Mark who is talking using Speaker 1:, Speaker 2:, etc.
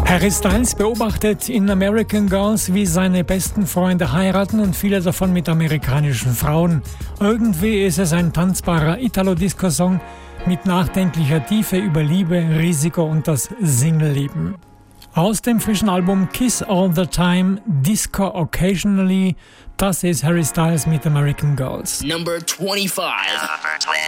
Speaker 1: Harry Styles beobachtet in American Girls, wie seine besten Freunde heiraten und viele davon mit amerikanischen Frauen. Irgendwie ist es ein tanzbarer Italo-Disco-Song mit nachdenklicher Tiefe über Liebe, Risiko und das Singleleben. Aus dem frischen Album Kiss All the Time, Disco Occasionally, das ist Harry Styles mit American Girls.
Speaker 2: Number 25.